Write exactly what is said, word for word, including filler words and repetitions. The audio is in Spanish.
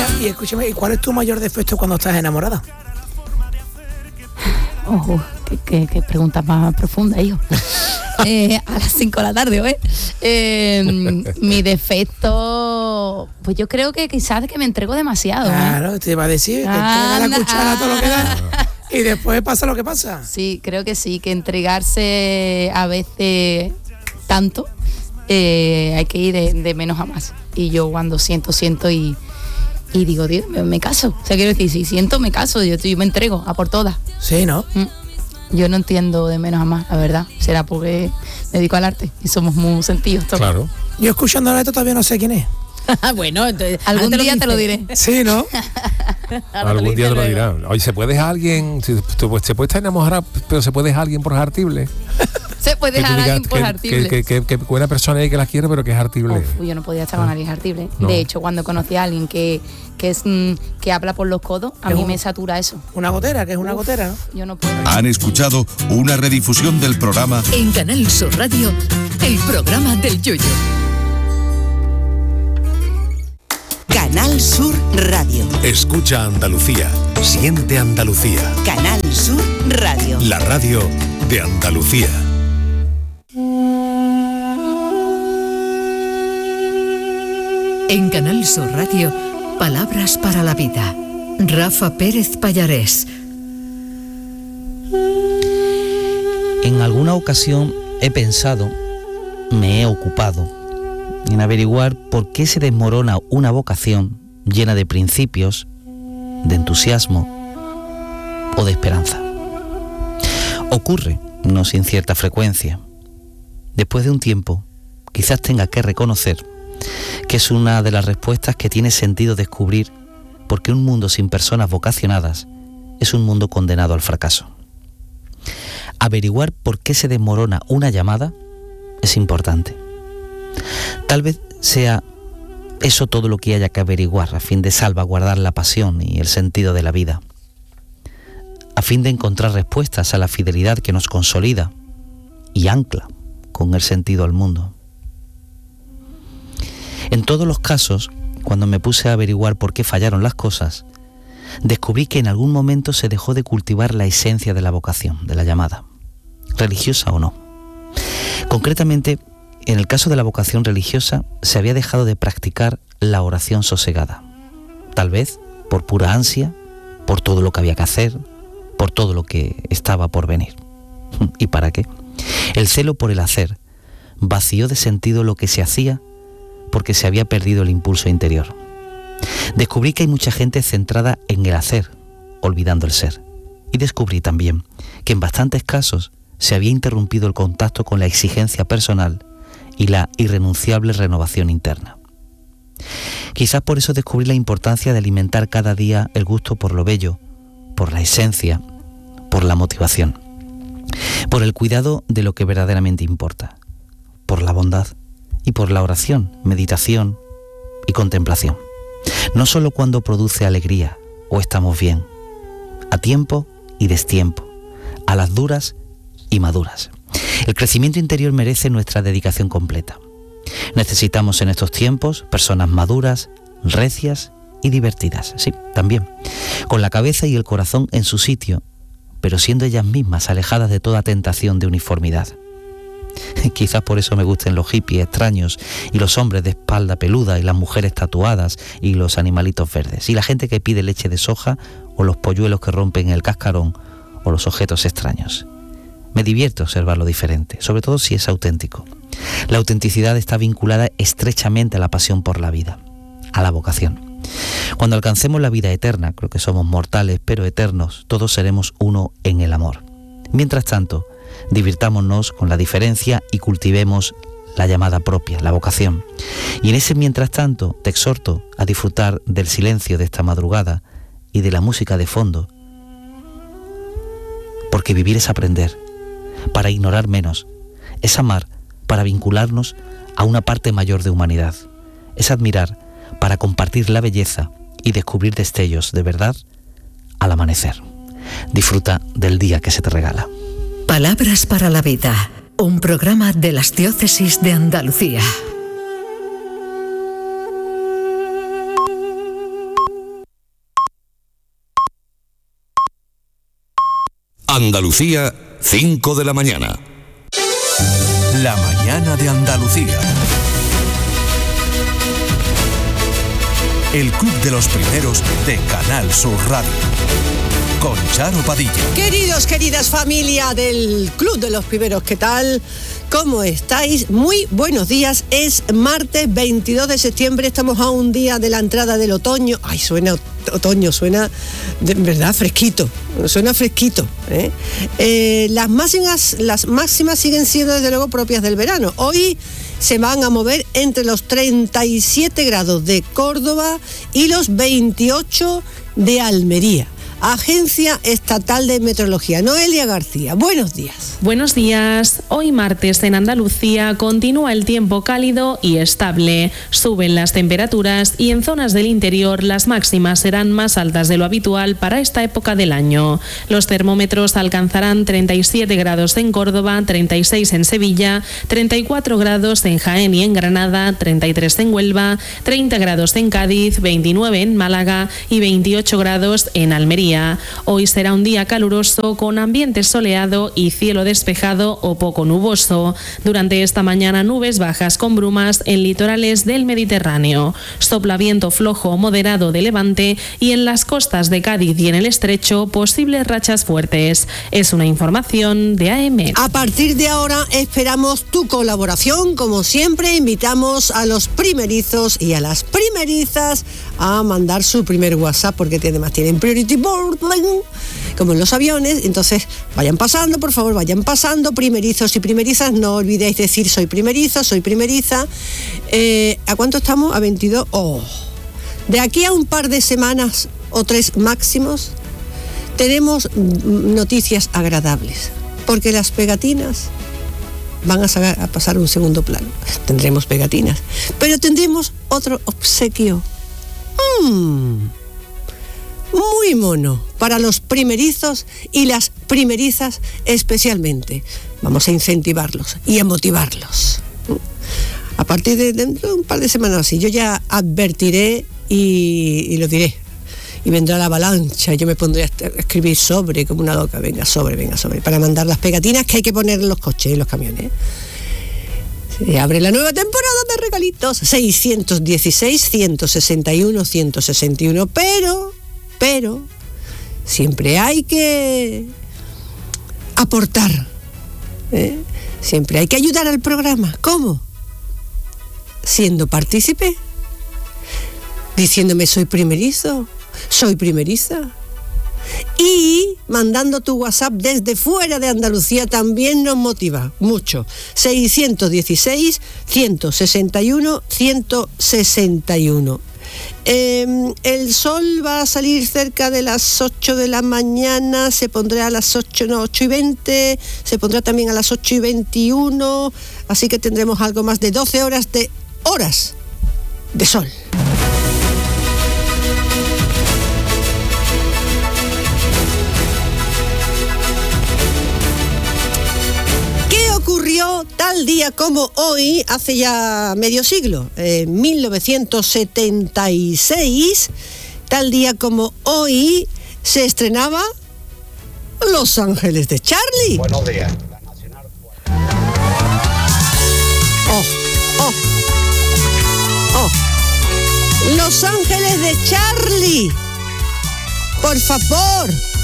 Mira, y escúchame, ¿y cuál es tu mayor defecto cuando estás enamorada? Ojo, qué, qué, qué pregunta más profunda, hijo. eh, a las cinco de la tarde, ¿eh? eh mi defecto, pues yo creo que quizás que me entrego demasiado. Claro, ¿eh? Te iba a decir, ah, entrega la cuchara todo lo que da y después pasa lo que pasa. Sí, creo que sí, que entregarse a veces tanto, eh, hay que ir de, de menos a más. Y yo cuando siento, siento y... Y digo, Dios, me, me caso. O sea, quiero decir, si siento, me caso. Yo, yo me entrego a por todas. Sí, ¿no? Mm. Yo no entiendo de menos a más, la verdad. Será porque me dedico al arte y somos muy sentidos todos. Claro. Yo escuchando esto todavía no sé quién es. Bueno, entonces, algún te día te lo diré. Sí, ¿no? Algún día te lo dirá. Oye, ¿se puede dejar a alguien? Se, se puede estar enamorada, pero ¿se puede dejar a alguien por hartible? Se puede dejar a alguien por que, hartible. Que, que, que, que buena persona hay que la quiere, pero que es hartible. Uf, yo no podía estar con alguien hartible. No. De hecho, cuando conocí a alguien que, que es mm, que habla por los codos, a mí me satura eso. Una gotera, que es una Uf, gotera, ¿no? Yo no puedo. Han escuchado una redifusión del programa En Canal Sur Radio, el programa del Yoyo. Canal Sur Radio. Escucha Andalucía. Siente Andalucía. Canal Sur Radio. La radio de Andalucía. En Canal Sur Radio, Palabras para la Vida. Rafa Pérez Pallarés. En alguna ocasión he pensado, me he ocupado, en averiguar por qué se desmorona una vocación llena de principios, de entusiasmo o de esperanza. Ocurre, no sin cierta frecuencia. Después de un tiempo, quizás tenga que reconocer que es una de las respuestas que tiene sentido descubrir, porque un mundo sin personas vocacionadas es un mundo condenado al fracaso. Averiguar por qué se desmorona una llamada es importante. Tal vez sea eso todo lo que haya que averiguar a fin de salvaguardar la pasión y el sentido de la vida, a fin de encontrar respuestas a la fidelidad que nos consolida y ancla con el sentido al mundo. En todos los casos, cuando me puse a averiguar por qué fallaron las cosas, descubrí que en algún momento se dejó de cultivar la esencia de la vocación, de la llamada, religiosa o no. Concretamente, en el caso de la vocación religiosa, se había dejado de practicar la oración sosegada, tal vez por pura ansia, por todo lo que había que hacer, por todo lo que estaba por venir. ¿Y para qué? El celo por el hacer vació de sentido lo que se hacía porque se había perdido el impulso interior. Descubrí que hay mucha gente centrada en el hacer, olvidando el ser. Y descubrí también que en bastantes casos se había interrumpido el contacto con la exigencia personal y la irrenunciable renovación interna. Quizás por eso descubrí la importancia de alimentar cada día el gusto por lo bello, por la esencia, por la motivación, por el cuidado de lo que verdaderamente importa, por la bondad y por la oración, meditación y contemplación. No solo cuando produce alegría o estamos bien, a tiempo y destiempo, a las duras y maduras. El crecimiento interior merece nuestra dedicación completa. Necesitamos en estos tiempos personas maduras, recias y divertidas, sí, también, con la cabeza y el corazón en su sitio, pero siendo ellas mismas alejadas de toda tentación de uniformidad. Quizás por eso me gusten los hippies extraños y los hombres de espalda peluda y las mujeres tatuadas y los animalitos verdes y la gente que pide leche de soja o los polluelos que rompen el cascarón o los objetos extraños. Me divierte observar lo diferente, sobre todo si es auténtico. La autenticidad está vinculada estrechamente a la pasión por la vida, a la vocación. Cuando alcancemos la vida eterna, creo que somos mortales pero eternos, todos seremos uno en el amor. Mientras tanto, divirtámonos con la diferencia y cultivemos la llamada propia, la vocación. Y en ese mientras tanto te exhorto a disfrutar del silencio de esta madrugada y de la música de fondo, porque vivir es aprender, para ignorar menos, es amar para vincularnos a una parte mayor de humanidad, es admirar para compartir la belleza y descubrir destellos de verdad al amanecer. Disfruta del día que se te regala. Palabras para la Vida, un programa de las diócesis de Andalucía. Andalucía, cinco de la mañana. La mañana de Andalucía. El club de los primeros de Canal Sur Radio. Con Charo Padilla. Queridos, queridas familia del Club de los Primeros, ¿qué tal? ¿Cómo estáis? Muy buenos días. Es martes veintidós de septiembre, estamos a un día de la entrada del otoño. Ay, suena otoño, suena de verdad fresquito, suena fresquito. ¿eh? Eh, las máximas, las máximas siguen siendo desde luego propias del verano. Hoy se van a mover entre los treinta y siete grados de Córdoba y los veintiocho de Almería. Agencia Estatal de Meteorología. Noelia García, buenos días. Buenos días. Hoy martes en Andalucía continúa el tiempo cálido y estable. Suben las temperaturas y en zonas del interior las máximas serán más altas de lo habitual para esta época del año. Los termómetros alcanzarán treinta y siete grados en Córdoba, treinta y seis en Sevilla, treinta y cuatro grados en Jaén y en Granada, treinta y tres en Huelva, treinta grados en Cádiz, veintinueve en Málaga y veintiocho grados en Almería. Hoy será un día caluroso con ambiente soleado y cielo despejado o poco nuboso. Durante esta mañana nubes bajas con brumas en litorales del Mediterráneo. Sopla viento flojo o moderado de levante y en las costas de Cádiz y en el Estrecho posibles rachas fuertes. Es una información de A M. A partir de ahora esperamos tu colaboración. Como siempre, invitamos a los primerizos y a las primerizas a mandar su primer WhatsApp porque además tienen priority board como en los aviones. Entonces vayan pasando, por favor, vayan pasando, primerizos y primerizas, no olvidéis decir soy primerizo, soy primeriza. eh, ¿a cuánto estamos? A veintidós. Oh. De aquí a un par de semanas o tres máximos tenemos noticias agradables, porque las pegatinas van a, sacar, a pasar a un segundo plano. Tendremos pegatinas, pero tendremos otro obsequio mmm muy mono para los primerizos y las primerizas especialmente. Vamos a incentivarlos y a motivarlos. A partir de dentro de un par de semanas así, yo ya advertiré y, y lo diré. Y vendrá la avalancha, yo me pondré a escribir sobre como una loca. Venga, sobre, venga, sobre. Para mandar las pegatinas que hay que poner en los coches y los camiones. Se abre la nueva temporada de regalitos. seiscientos dieciséis, ciento sesenta y uno, ciento sesenta y uno. Pero... Pero siempre hay que aportar, ¿eh? Siempre hay que ayudar al programa. ¿Cómo? Siendo partícipe, diciéndome soy primerizo, soy primeriza. Y mandando tu WhatsApp desde fuera de Andalucía también nos motiva mucho. seiscientos dieciséis, ciento sesenta y uno, ciento sesenta y uno. Eh, el sol va a salir cerca de las ocho de la mañana, se pondrá a las ocho, no, ocho y veinte, se pondrá también a las ocho y veintiuno, así que tendremos algo más de doce horas de horas de sol. Tal día como hoy, hace ya medio siglo, en mil novecientos setenta y seis, tal día como hoy, se estrenaba Los Ángeles de Charlie. Buenos días. Oh, oh, oh. Los Ángeles de Charlie. Por favor.